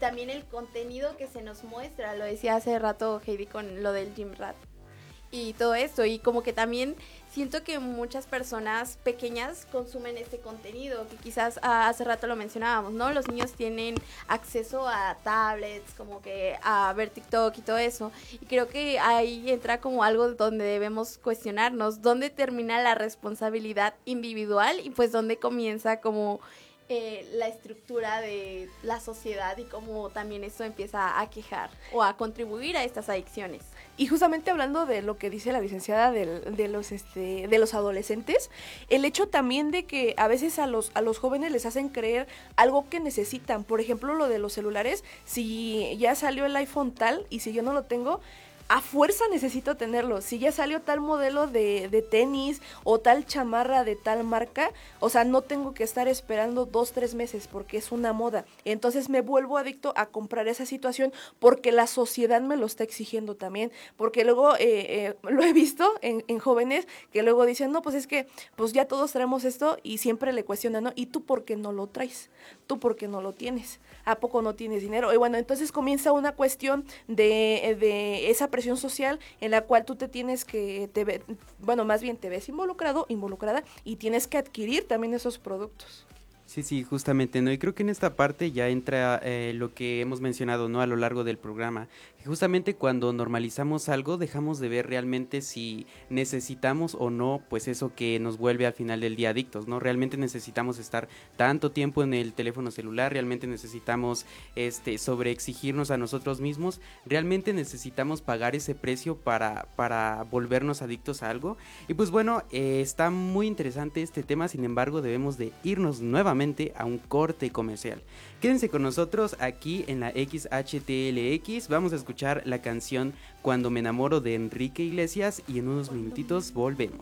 también el contenido que se nos muestra, lo decía hace rato Heidi con lo del gym rat y todo esto, y como que también siento que muchas personas pequeñas consumen este contenido, que quizás hace rato lo mencionábamos, ¿no? Los niños tienen acceso a tablets, como que a ver TikTok y todo eso, y creo que ahí entra como algo donde debemos cuestionarnos, dónde termina la responsabilidad individual y pues dónde comienza como la estructura de la sociedad y cómo también esto empieza a quejar o a contribuir a estas adicciones. Y justamente hablando de lo que dice la licenciada de los adolescentes, el hecho también de que a veces a los jóvenes les hacen creer algo que necesitan. Por ejemplo, lo de los celulares, si ya salió el iPhone tal y si yo no lo tengo, a fuerza necesito tenerlo. Si ya salió tal modelo de tenis o tal chamarra de tal marca, o sea, no tengo que estar esperando 2-3 meses porque es una moda. Entonces me vuelvo adicto a comprar esa situación porque la sociedad me lo está exigiendo también. Porque luego lo he visto en jóvenes que luego dicen, no, pues es que pues ya todos traemos esto, y siempre le cuestionan, ¿no? ¿Y tú por qué no lo traes? ¿Tú por qué no lo tienes? ¿A poco no tienes dinero? Y bueno, entonces comienza una cuestión de esa presión social en la cual tú te tienes que, más bien te ves involucrada, y tienes que adquirir también esos productos. Sí, justamente, ¿no? Y creo que en esta parte ya entra lo que hemos mencionado, ¿no? A lo largo del programa. Que justamente cuando normalizamos algo, dejamos de ver realmente si necesitamos o no, pues eso que nos vuelve al final del día adictos, ¿no? Realmente necesitamos estar tanto tiempo en el teléfono celular, realmente necesitamos sobreexigirnos a nosotros mismos, realmente necesitamos pagar ese precio para volvernos adictos a algo. Y pues bueno, está muy interesante este tema, sin embargo, debemos de irnos nuevamente a un corte comercial. Quédense con nosotros aquí en la XHTLX. Vamos a escuchar la canción Cuando me enamoro de Enrique Iglesias y en unos minutitos volvemos.